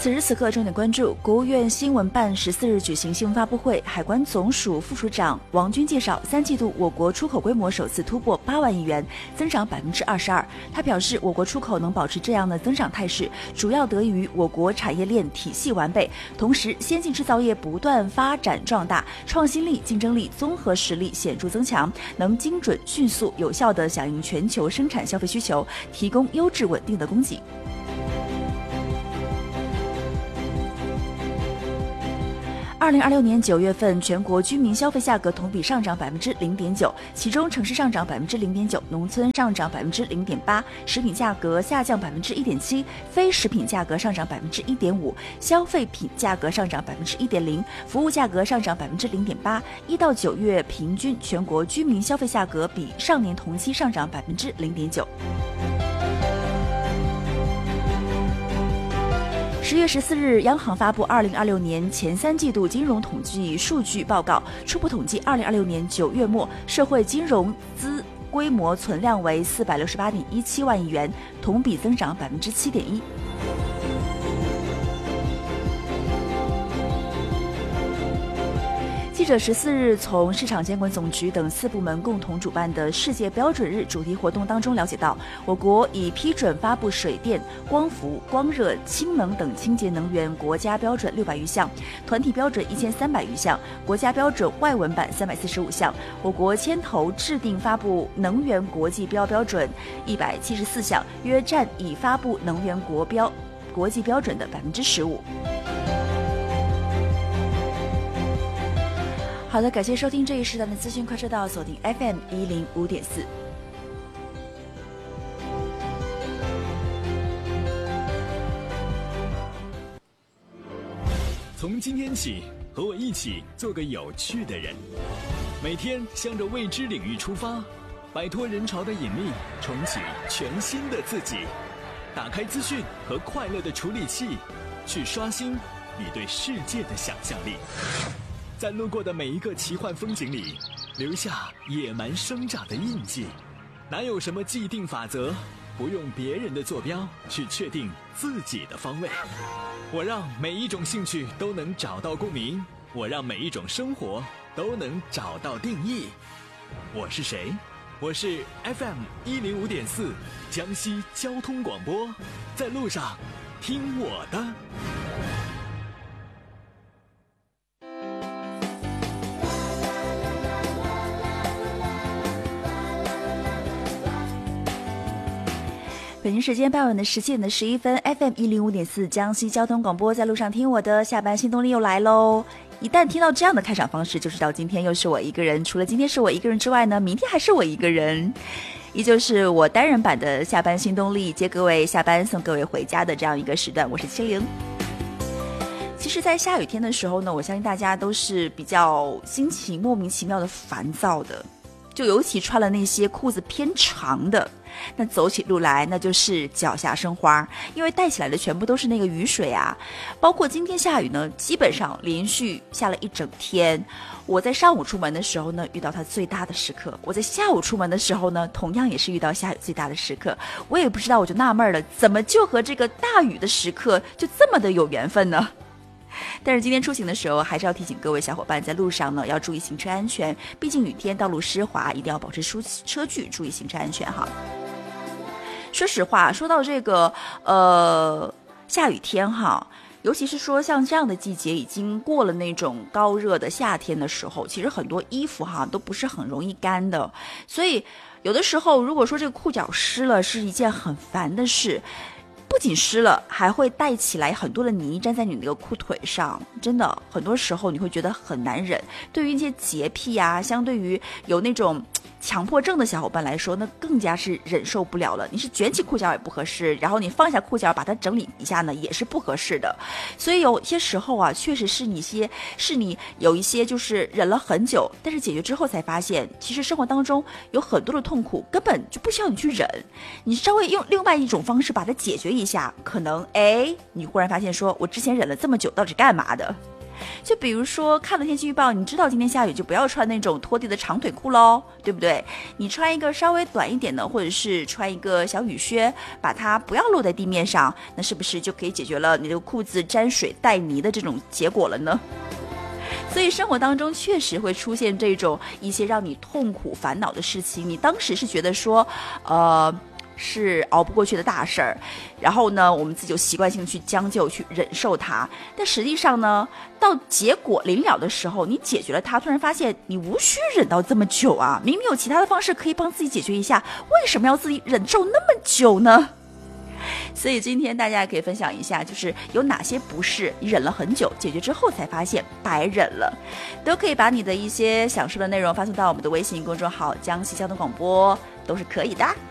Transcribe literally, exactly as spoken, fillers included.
此时此刻，重点关注国务院新闻办十四日举行新闻发布会，海关总署副署长王军介绍，三季度我国出口规模首次突破八万亿元，增长百分之二十二。他表示，我国出口能保持这样的增长态势，主要得益于我国产业链体系完备，同时先进制造业不断发展壮大，创新力、竞争力、综合实力显著增强，能精准、迅速、有效地响应全球生产消费需求，提供优质稳定的供给。二零二六年九月份，全国居民消费价格同比上涨百分之零点九，其中城市上涨百分之零点九，农村上涨百分之零点八，食品价格下降百分之一点七，非食品价格上涨百分之一点五，消费品价格上涨百分之一点零，服务价格上涨百分之零点八。一到九月平均全国居民消费价格比上年同期上涨百分之零点九。十月十四日，央行发布二零二六年前三季度金融统计数据报告，初步统计二零二六年九月末社会金融资规模存量为四百六十八点一七万亿元，同比增长百分之七点一。记者十四日从市场监管总局等四部门共同主办的世界标准日主题活动当中了解到，我国已批准发布水电、光伏、光热、氢能等清洁能源国家标准六百余项，团体标准一千三百余项，国家标准外文版三百四十五项。我国牵头制定发布能源国际标标准一百七十四项，约占已发布能源国标国际标准的百分之十五。好的，感谢收听这一时段的资讯快车道，锁定 F M 一零五点四。 从今天起，和我一起做个有趣的人，每天向着未知领域出发，摆脱人潮的引力，重启全新的自己。打开资讯和快乐的处理器，去刷新你对世界的想象力。在路过的每一个奇幻风景里，留下野蛮生长的印记。哪有什么既定法则，不用别人的坐标去确定自己的方位。我让每一种兴趣都能找到共鸣，我让每一种生活都能找到定义。我是谁？我是 F M 一零五点四江西交通广播，在路上听我的。 北京时间傍晚的十七点的十一分 ，F M 一零五点四江西交通广播，在路上听我的，下班新动力又来喽！一旦听到这样的开场方式，就知道今天又是我一个人。除了今天是我一个人之外呢，明天还是我一个人，依旧是我单人版的下班新动力，接各位下班送各位回家的这样一个时段。我是七零。其实，在下雨天的时候呢，我相信大家都是比较心情莫名其妙的烦躁的，就尤其穿了那些裤子偏长的。那走起路来那就是脚下生花，因为带起来的全部都是那个雨水啊。包括今天下雨呢，基本上连续下了一整天。我在上午出门的时候呢，遇到它最大的时刻；我在下午出门的时候呢，同样也是遇到下雨最大的时刻。我也不知道，我就纳闷了，怎么就和这个大雨的时刻就这么的有缘分呢？但是今天出行的时候，还是要提醒各位小伙伴，在路上呢要注意行车安全，毕竟雨天道路湿滑，一定要保持车距，注意行车安全哈。说实话，说到这个呃下雨天哈，尤其是说像这样的季节，已经过了那种高热的夏天的时候，其实很多衣服哈都不是很容易干的，所以有的时候如果说这个裤脚湿了，是一件很烦的事。不仅湿了，还会带起来很多的泥粘在你那个裤腿上，真的很多时候你会觉得很难忍。对于一些洁癖啊，相对于有那种强迫症的小伙伴来说，那更加是忍受不了了。你是卷起裤脚也不合适，然后你放下裤脚把它整理一下呢，也是不合适的。所以有些时候啊，确实是你些是你有一些就是忍了很久，但是解决之后才发现，其实生活当中有很多的痛苦根本就不需要你去忍，你稍微用另外一种方式把它解决一下，可能哎，你忽然发现说，我之前忍了这么久到底是干嘛的？ 就比如说看了天气预报，你知道今天下雨，就不要穿那种拖地的长腿裤咯，对不对？你穿一个稍微短一点的，或者是穿一个小雨靴，把它不要落在地面上，那是不是就可以解决了你的裤子沾水带泥的这种结果了呢？所以生活当中确实会出现这种一些让你痛苦烦恼的事情，你当时是觉得说呃是熬不过去的大事儿，然后呢我们自己就习惯性去将就去忍受它，但实际上呢到结果临了的时候，你解决了它，突然发现你无需忍到这么久啊，明明有其他的方式可以帮自己解决一下，为什么要自己忍受那么久呢？所以今天大家也可以分享一下，就是有哪些不适你忍了很久，解决之后才发现白忍了，都可以把你的一些想说的内容发送到我们的微信公众号江西交通广播，都是可以的。